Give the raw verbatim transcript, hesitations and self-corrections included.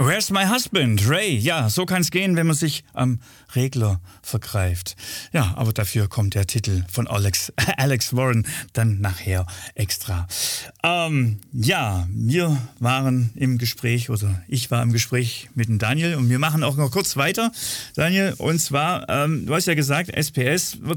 Where's My Husband? Ray. Ja, so kann es gehen, wenn man sich am Regler vergreift. Ja, aber dafür kommt der Titel von Alex, Alex Warren dann nachher extra. Ähm, ja, wir waren im Gespräch, oder ich war im Gespräch mit dem Daniel und wir machen auch noch kurz weiter, Daniel. Und zwar, ähm, du hast ja gesagt, S P S wird